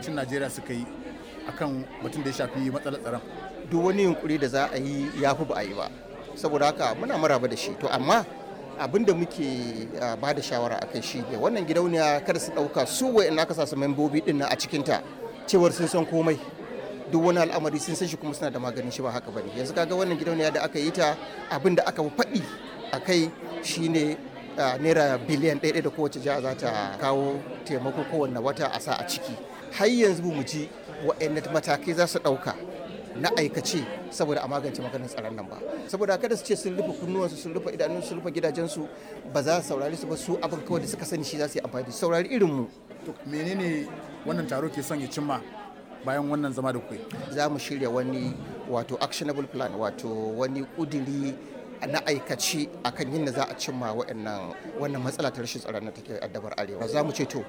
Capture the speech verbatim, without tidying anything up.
arewacin Najeriya suka yi akan batun da ya shafi matsalar tsaron? Duk wani yunkuri da za a yi ya fi ba a yi ba, saboda haka muna maraba da shi. To amma abin da muke ba da shawara a kai shi ne wannan gidauniya kada su ɗauka su wa'in aka sa su membobi ɗin a cikinta cewar sun san komai, duk wani al'amari sun san shi kuma suna da maganin shi. Ba haka bane. Yanzu kaga wannan gidauniya da aka yi ta, abin da aka faɗi a kai shine naira biliyan ɗaya da kowace jiha za ta kawo taimako kowanne wata a sa a ciki. Har yanzu mu ji waɗanne matakai za su ɗauka na aikace saboda a magance maganin tsaron nan ba. Saboda kada su ce sun rufe kunnuwansu, sun rufe idanunsu, sun rufe gidajensu, ba za su saurari su ba. Su abin kawai da suka sani shi za su yi amfani da saurari irin mu. To menene wannan taro ke son ya cimma bayan wannan zama da kuke? Za mu shirya wani wato actionable plan, wato wani kudiri na aikace akan yin da za a cimma waɗannan wannan matsala ta rashin tsaron da take addabar arewa. Za mu ce to